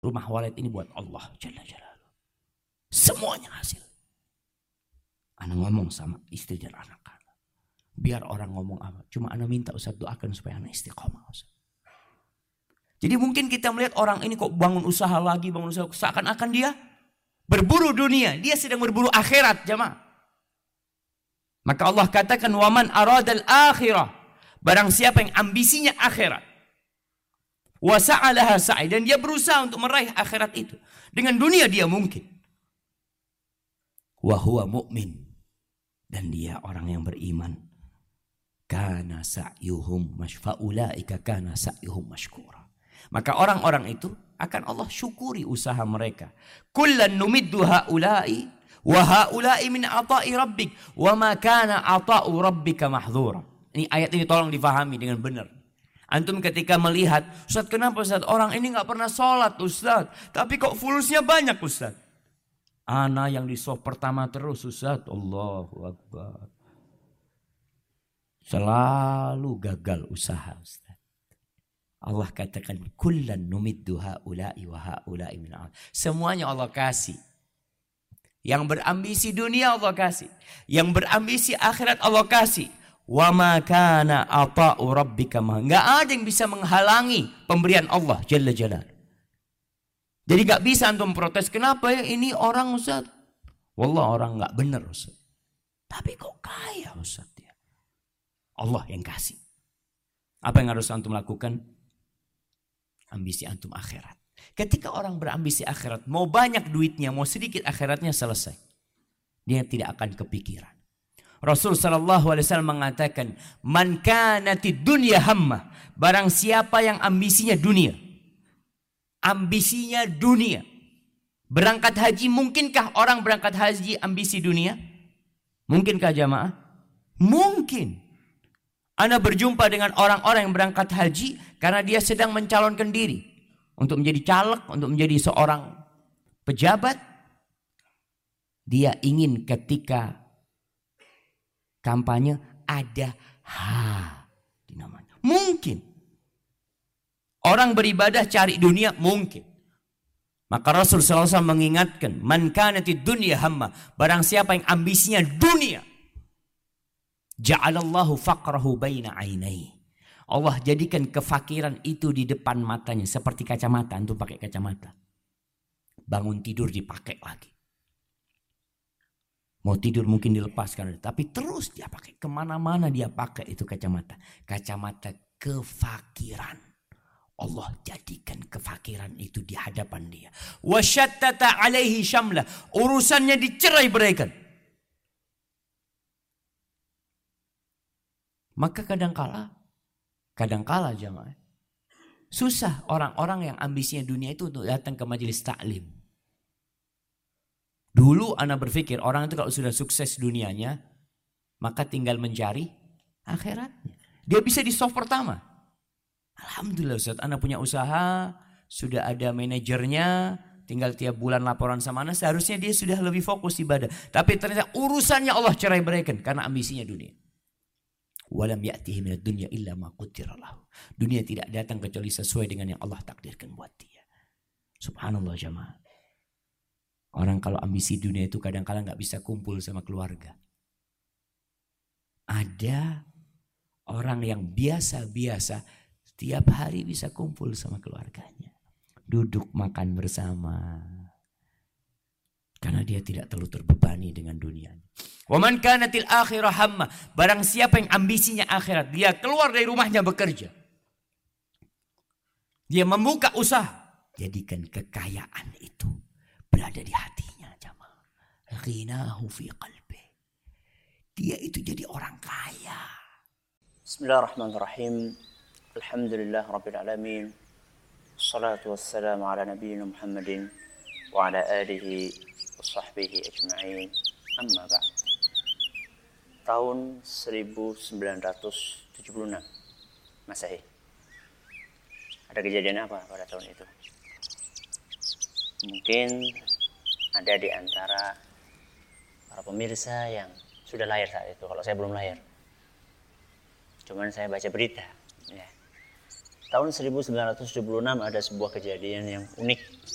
Rumah walid ini buat Allah Jalla Jalaluhu. Semuanya hasil. Ana ngomong sama istri dan anak. Biar orang ngomong apa. Cuma ana minta Ustaz doakan supaya ana istiqomah Ustaz. Jadi mungkin kita melihat orang ini kok bangun usaha lagi. Seakan-akan dia berburu dunia. Dia sedang berburu akhirat jamaah. Maka Allah katakan waman aradal akhirah. Barang siapa yang ambisinya akhirat. Wa sa'alaha sa'i, dan dia berusaha untuk meraih akhirat itu. Dengan dunia dia mungkin. Wa huwa mu'min, dan dia orang yang beriman. Kana sa'yuhum mashfa'ulaika kana sa'yuhum mashkura. Maka orang-orang itu akan Allah syukuri usaha mereka. Kullan numiddu haula'i wa haula'i min ata'i rabbik wa ma kana ata'u rabbika mahdhura. Ini ayat ini tolong difahami dengan benar. Antum ketika melihat, Ustaz kenapa Ustaz? Orang ini gak pernah sholat Ustaz. Tapi kok fulusnya banyak Ustaz. Ana yang di soft pertama terus Ustaz. Allahu Akbar. Selalu gagal usaha Ustaz. Allah katakan, kullan numiddu haula'i wa haula'i min al. Semuanya Allah kasih. Yang berambisi dunia Allah kasih. Yang berambisi akhirat Allah kasih. Wa ma kana ata'u rabbika ma. Enggak ada yang bisa menghalangi pemberian Allah Jalla Jalal. Jadi enggak bisa antum protes, kenapa ya ini orang Ustaz? Wallah orang enggak benar Ustaz. Tapi kok kaya Ustaz ya? Allah yang kasih. Apa yang harus antum lakukan? Ambisi antum akhirat. Ketika orang berambisi akhirat, mau banyak duitnya, mau sedikit akhiratnya selesai. Dia tidak akan kepikiran. Rasul sallallahu alaihi wasallam mengatakan, "Man kanatid dunya hammah." Barang siapa yang ambisinya dunia. Ambisinya dunia. Berangkat haji, mungkinkah orang berangkat haji ambisi dunia? Mungkinkah jamaah? Mungkin. Ana berjumpa dengan orang-orang yang berangkat haji karena dia sedang mencalonkan diri untuk menjadi caleg, untuk menjadi seorang pejabat. Dia ingin ketika kampanye ada di namanya. Mungkin. Orang beribadah cari dunia mungkin. Maka Rasul SAW mengingatkan, man kanatid dunya hamma, barang siapa yang ambisinya dunia, ja'alallahu faqrahu baina ainai. Allah jadikan kefakiran itu di depan matanya seperti kacamata. Antum pakai kacamata. Bangun tidur dipakai lagi. Mau tidur mungkin dilepaskan, tapi terus dia pakai. Kemana-mana dia pakai itu kacamata. Kacamata kefakiran. Allah jadikan kefakiran itu di hadapan dia. Wasyattata alaihi syamlah. Urusannya dicerai-beraikan. Maka kadangkala jamaah, susah orang-orang yang ambisinya dunia itu untuk datang ke majelis taklim. Dulu ana berpikir orang itu kalau sudah sukses dunianya, maka tinggal mencari akhiratnya. Dia bisa di soft pertama. Alhamdulillah Ustaz, ana punya usaha, sudah ada manajernya, tinggal tiap bulan laporan sama ana, seharusnya dia sudah lebih fokus ibadah. Tapi ternyata urusannya Allah cerai-beraikan karena ambisinya dunia. Walam ya'tihi minad dunya illa ma qaddara lahu. Dunia tidak datang kecuali sesuai dengan yang Allah takdirkan buat dia. Subhanallah jamaah. Orang kalau ambisi dunia itu kadang-kadang gak bisa kumpul sama keluarga. Ada orang yang biasa-biasa setiap hari bisa kumpul sama keluarganya. Duduk makan bersama. Karena dia tidak terlalu terbebani dengan dunia. Wa man kanatil akhirah hamma. Barang siapa yang ambisinya akhirat, dia keluar dari rumahnya bekerja. Dia membuka usaha. Jadikan kekayaan itu berada di hatinya jamaah. Ghinahu fi qalbi. Dia itu jadi orang kaya. Bismillahirrahmanirrahim. Alhamdulillah rabbil alamin. Wassalatu wassalamu ala nabiyyina Muhammadin wa ala alihi wa sahbihi ajma'in. Amma ba'd. Tahun 1976 Masehi. Ada kejadian apa pada tahun itu? Mungkin ada di antara para pemirsa yang sudah lahir saat itu. Kalau saya belum lahir. Cuman saya baca berita. Ya. Tahun 1976 ada sebuah kejadian yang unik.